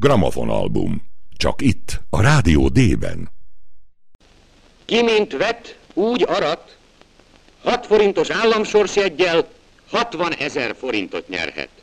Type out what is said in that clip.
Gramofonalbum. Csak itt, a Rádió D-ben. Ki mint vett, úgy arat, 6 forintos államsorsjeggyel 60 000 forintot nyerhet.